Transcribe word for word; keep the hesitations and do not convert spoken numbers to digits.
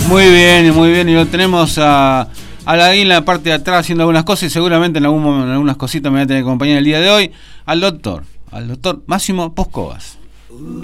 Muy bien, muy bien. Y lo tenemos a, a la, ahí en la parte de atrás haciendo algunas cosas y seguramente en, algún momento, en algunas cositas me va a tener que acompañar el día de hoy. Al doctor, al doctor Máximo Poscovas.